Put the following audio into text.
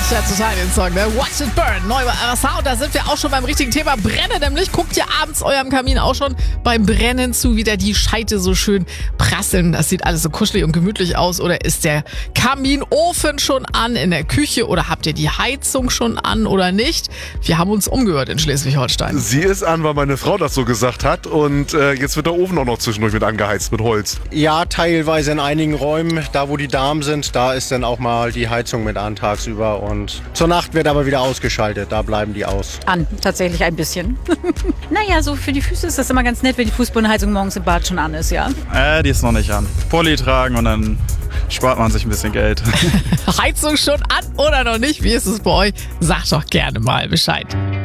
Ja, total den Song, ne? Watch it burn, neu bei RSH. Und da sind wir auch schon beim richtigen Thema Brennen. Nämlich guckt ihr abends eurem Kamin auch schon beim Brennen zu, wie da die Scheite so schön prasseln. Das sieht alles so kuschelig und gemütlich aus. Oder ist der Kaminofen schon an in der Küche? Oder habt ihr die Heizung schon an oder nicht? Wir haben uns umgehört in Schleswig-Holstein. Sie ist an, weil meine Frau das so gesagt hat. Und jetzt wird der Ofen auch noch zwischendurch mit angeheizt, mit Holz. Ja, teilweise in einigen Räumen, da wo die Damen sind, da ist dann auch mal die Heizung mit an tagsüber. Und zur Nacht wird aber wieder ausgeschaltet, da bleiben die aus. An, tatsächlich ein bisschen. Naja, so für die Füße ist das immer ganz nett, wenn die Fußbodenheizung morgens im Bad schon an ist, ja? Die ist noch nicht an. Pulli tragen und dann spart man sich ein bisschen Geld. Heizung schon an oder noch nicht? Wie ist es bei euch? Sagt doch gerne mal Bescheid.